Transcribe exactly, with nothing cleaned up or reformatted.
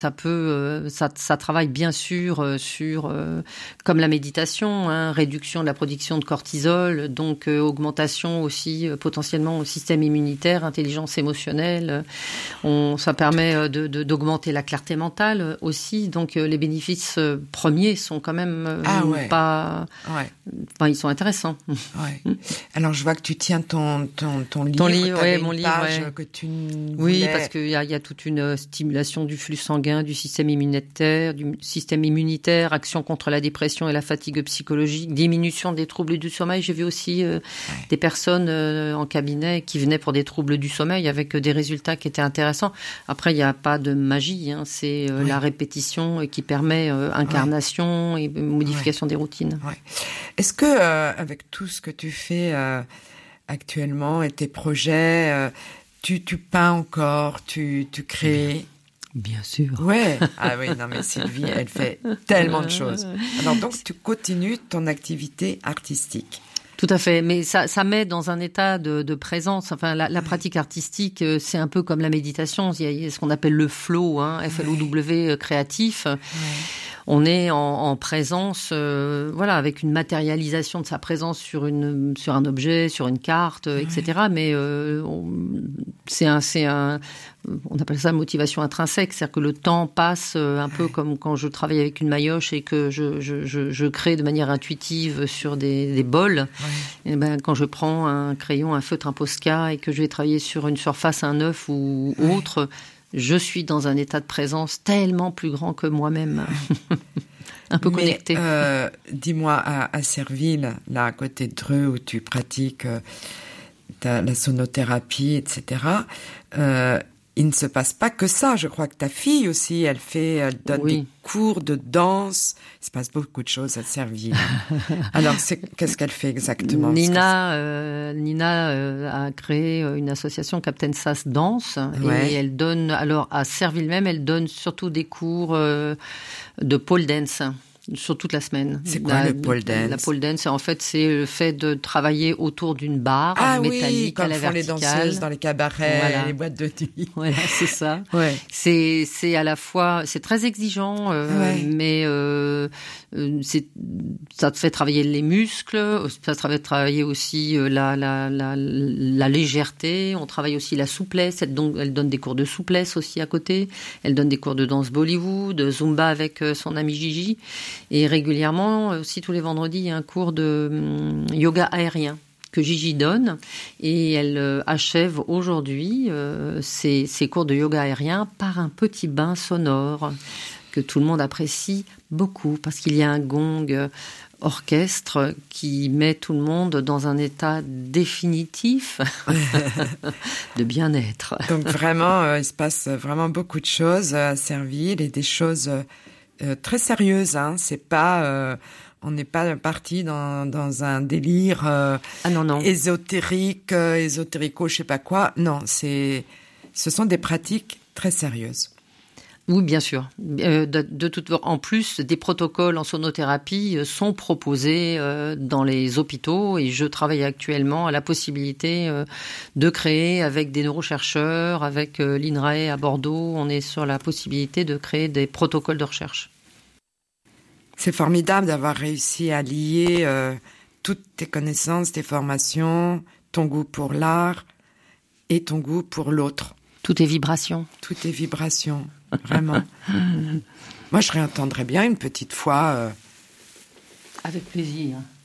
Ça peut, euh, ça, ça travaille bien sûr euh, sur, euh, comme la méditation, hein, réduction de la production de cortisol, donc euh, augmentation aussi euh, potentiellement au système immunitaire, intelligence émotionnelle. On, ça permet euh, de, de, d'augmenter la clarté mentale euh, aussi. Donc euh, les bénéfices euh, premiers sont quand même euh, ah ouais. pas, ouais. Enfin, ils sont intéressants. Ouais. Alors je vois que tu tiens ton ton ton livre. Ton livre, ouais, mon livre, ouais. Que tu oui, voulais... parce qu'il y a, il y a toute une stimulation du flux sanguin, du système immunitaire, du système immunitaire, action contre la dépression et la fatigue psychologique, diminution des troubles du sommeil. J'ai vu aussi euh, ouais. des personnes euh, en cabinet qui venaient pour des troubles du sommeil avec des résultats qui étaient intéressants. Après, il n'y a pas de magie, hein, c'est euh, ouais. la répétition qui permet euh, incarnation ouais. et modification ouais. des routines. Ouais. Est-ce que euh, avec tout ce que tu fais euh, actuellement et tes projets, euh, tu tu peins encore, tu tu crées? Bien sûr. Ouais. Ah oui, non mais Sylvie, elle fait tellement de choses. Alors donc tu continues ton activité artistique. Tout à fait, mais ça, ça met dans un état de, de présence. Enfin, la, la pratique artistique, c'est un peu comme la méditation. Il y a ce qu'on appelle le flow, hein, F L O W, créatif. Ouais. On est en, en présence, euh, voilà, avec une matérialisation de sa présence sur une, sur un objet, sur une carte, ouais. et cetera. Mais euh, on, c'est un, c'est un, on appelle ça motivation intrinsèque, c'est-à-dire que le temps passe un peu ouais. comme quand je travaille avec une maillotche et que je, je, je, je crée de manière intuitive sur des, des bols. Ouais. Et ben quand je prends un crayon, un feutre, un Posca et que je vais travailler sur une surface, un œuf ou ouais. autre. Je suis dans un état de présence tellement plus grand que moi-même, un peu Mais, connecté. Euh, dis-moi, à, à Serville, là à côté de Dreux, où tu pratiques euh, ta, la sonothérapie, et cetera, euh, il ne se passe pas que ça. Je crois que ta fille aussi, elle fait, elle donne oui. des cours de danse. Il se passe beaucoup de choses à Serville. Alors, c'est, qu'est-ce qu'elle fait exactement? Nina, euh, Nina euh, a créé une association Captain Sass Danse ouais. et elle donne, alors à Serville même, elle donne surtout des cours euh, de pole dance. Sur toute la semaine. C'est quoi la, le pole dance? La pole dance, en fait, c'est le fait de travailler autour d'une barre ah métallique oui, à la comme font verticale. Les danseuses dans les cabarets, voilà. les boîtes de nuit. Voilà, c'est ça. ouais. C'est c'est à la fois, c'est très exigeant, euh, ouais. mais euh, c'est ça te fait travailler les muscles, ça te fait travailler aussi la la la la légèreté. On travaille aussi la souplesse. Elle donc elle donne des cours de souplesse aussi à côté. Elle donne des cours de danse Bollywood, de Zumba avec son amie Gigi. Et régulièrement, aussi tous les vendredis, il y a un cours de hum, yoga aérien que Gigi donne. Et elle euh, achève aujourd'hui euh, ses, ses cours de yoga aérien par un petit bain sonore que tout le monde apprécie beaucoup parce qu'il y a un gong euh, orchestre qui met tout le monde dans un état définitif de bien-être. Donc vraiment, euh, il se passe vraiment beaucoup de choses à Serville et des choses... Euh, Euh, très sérieuse, hein. C'est pas, euh, on n'est pas parti dans dans un délire euh, ah non non ésotérique, euh, ésotérico, je sais pas quoi. Non, c'est, ce sont des pratiques très sérieuses. Oui, bien sûr. Euh, de, de toute, en plus, des protocoles en sonothérapie sont proposés euh, dans les hôpitaux et je travaille actuellement à la possibilité euh, de créer avec des neurochercheurs, avec euh, l'I N R A E à Bordeaux, on est sur la possibilité de créer des protocoles de recherche. C'est formidable d'avoir réussi à lier euh, toutes tes connaissances, tes formations, ton goût pour l'art et ton goût pour l'autre. Tout est vibration. Tout est vibration, vraiment. Moi, je réentendrais bien une petite fois. Euh... Avec plaisir.